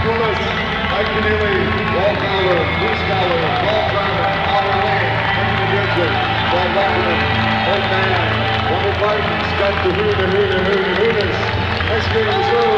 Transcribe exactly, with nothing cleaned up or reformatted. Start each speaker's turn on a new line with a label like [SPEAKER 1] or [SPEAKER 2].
[SPEAKER 1] Willis, Mike Keneally, Walt Fowler, Bruce Fowler, Paul Garman, Howard Lane, Henry Bridget, Paul Buckman, Old Man, Wendell Barton, Scott the Who, the Who, the Who, the Who, this. Next game of the show.